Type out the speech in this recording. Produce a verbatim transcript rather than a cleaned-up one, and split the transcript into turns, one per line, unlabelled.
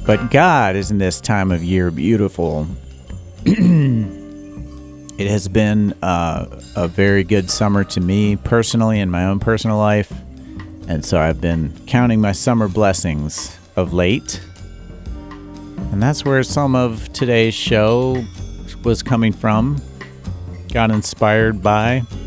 But God is in this time of year beautiful. It has been uh, a very good summer to me personally in my own personal life. And so I've been counting my summer blessings of late. And that's where some of today's show was coming from. Got inspired by.